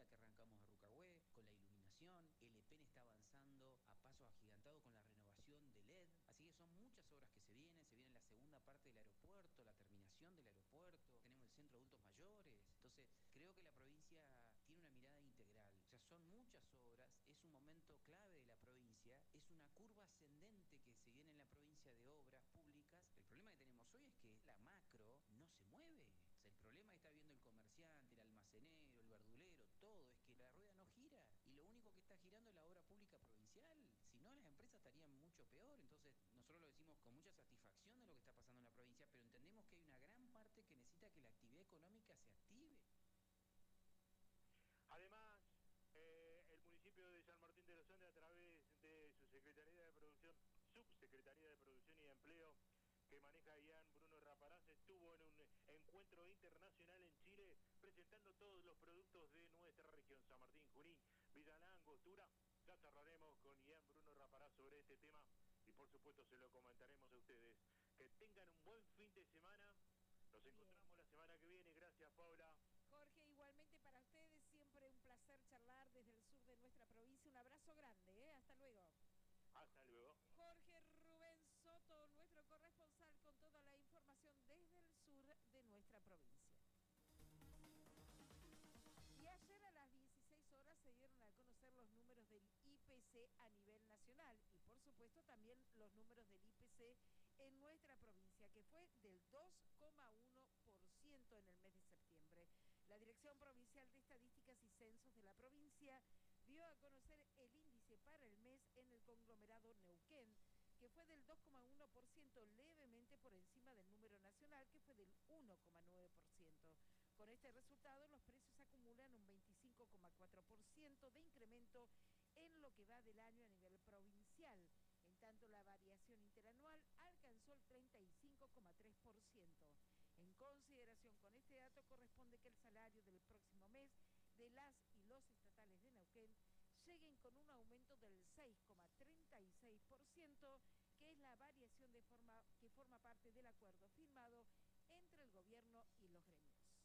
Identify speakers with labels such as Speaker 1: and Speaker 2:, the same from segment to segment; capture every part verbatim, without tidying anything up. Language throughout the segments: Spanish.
Speaker 1: obra que arrancamos a Rucahué, con la iluminación, el E P E N está avanzando a pasos agigantados con la renovación de L E D, así que son muchas obras que se vienen, se viene la segunda parte del aeropuerto, la terminación del aeropuerto, tenemos el centro de adultos mayores, entonces creo que la provincia tiene una mirada integral, o sea, son muchas obras, es un momento clave de la provincia, es una curva ascendente que se viene en la provincia de obras públicas. El problema que tenemos hoy es que la macro no se mueve, o sea, el problema que está viendo el comerciante, el almacenero, el verdulero, todo, es que la rueda no gira y lo único que está girando es la obra pública provincial, si no las empresas estarían mucho peor. Entonces nosotros lo decimos con mucha satisfacción de lo que está pasando en la provincia, pero entendemos que hay una gran parte que necesita que la actividad económica se active.
Speaker 2: Además, eh, el municipio de San Martín de los Andes, a través de su Secretaría de Producción, Subsecretaría de Producción y Empleo, que maneja Ian Bruno Raparaz, estuvo en un encuentro internacional en Chile presentando todos los productos de nuestra región, San Martín, Junín, Villalán, Angostura. Ya charlaremos con Ian Bruno Raparaz sobre este tema y por supuesto se lo comentaremos a ustedes. Que tengan un buen fin de semana. Nos
Speaker 3: Bien.
Speaker 2: encontramos la semana que viene. Gracias, Paula.
Speaker 3: Jorge, igualmente para ustedes, siempre un placer charlar desde el sur de nuestra provincia. Un abrazo grande, ¿eh? Hasta luego.
Speaker 2: Hasta luego.
Speaker 3: Jorge Rubén Soto, nuestro corresponsal, con toda la información desde el sur de nuestra provincia. Y ayer a las dieciséis horas se dieron a conocer los números del I P C a nivel nacional y por supuesto también los números del I P C en nuestra provincia, que fue del dos coma uno por ciento en el mes de septiembre. La Dirección Provincial de Estadísticas y Censos de la provincia dio a conocer el índice para el mes en el conglomerado Neuquén, que fue del dos coma uno por ciento, levemente por encima del número nacional, que fue del uno coma nueve por ciento. Con este resultado, los precios acumulan un veinticinco coma cuatro por ciento de incremento en lo que va del año a nivel provincial. En tanto, la variación interanual alcanzó el treinta y cinco coma tres por ciento. En consideración con este dato, corresponde que el salario del próximo mes de las y los estatales de Neuquén lleguen con un aumento del seis coma treinta y seis por ciento, que es la variación de forma, que forma parte del acuerdo firmado entre el gobierno y los gremios.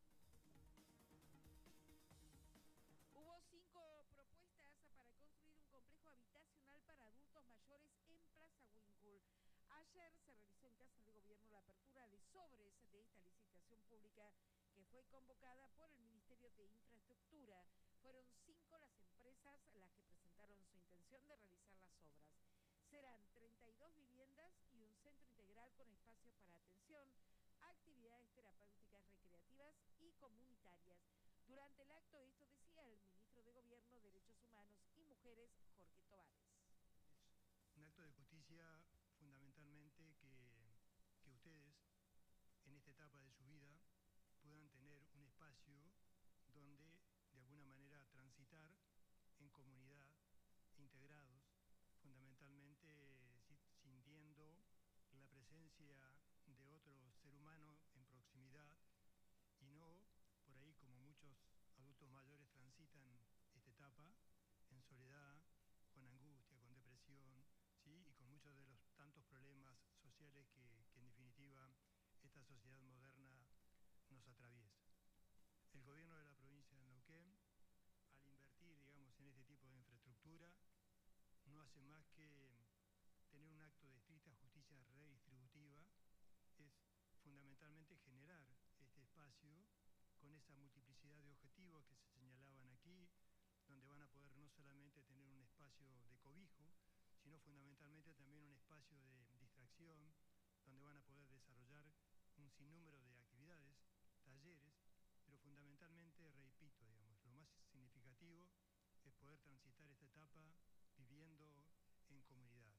Speaker 3: Hubo cinco propuestas para construir un complejo habitacional para adultos mayores en Plaza Winkle. Ayer se realizó en Casa de Gobierno la apertura de sobres de esta licitación pública que fue convocada por el Ministerio de Infraestructura. Fueron cinco las empresas las que presentaron su intención de realizar las obras. Serán treinta y dos viviendas y un centro integral con espacios para atención, actividades terapéuticas, recreativas y comunitarias. Durante el acto, esto decía el ministro de Gobierno, Derechos Humanos y Mujeres, Jorge Tovares.
Speaker 4: Es un acto de justicia fundamentalmente que, que ustedes, en esta etapa de su vida, puedan tener un espacio donde de alguna manera transitar en comunidad, integrados, fundamentalmente sintiendo la presencia de otro ser humano en proximidad y no por ahí como muchos adultos mayores transitan esta etapa en soledad, con angustia, con depresión, ¿sí? Y con muchos de los tantos problemas sociales que, que en definitiva esta sociedad moderna nos atraviesa. El gobierno de la provincia de Neuquén, al invertir, digamos, en este tipo de infraestructura, no hace más que tener un acto de estricta justicia redistributiva, es fundamentalmente generar este espacio con esa multiplicidad de objetivos que se señalaban aquí, donde van a poder no solamente tener un espacio de cobijo, sino fundamentalmente también un espacio de distracción, donde van a poder desarrollar un sinnúmero de actividades, talleres, pero fundamentalmente, repito, digamos, lo más significativo es poder transitar esta etapa viviendo en comunidad.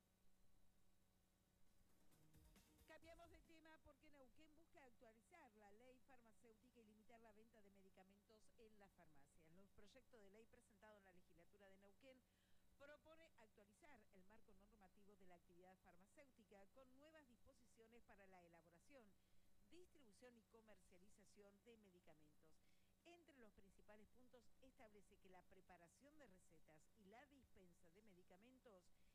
Speaker 3: Cambiamos de tema porque Neuquén busca actualizar la ley farmacéutica y limitar la venta de medicamentos en las farmacias. Los proyectos de ley presentados en la legislatura de Neuquén propone actualizar el marco normativo de la actividad farmacéutica con nuevas disposiciones para la elaboración, distribución y comercialización de medicamentos. Entre los principales puntos establece que la preparación de recetas y la dispensa de medicamentos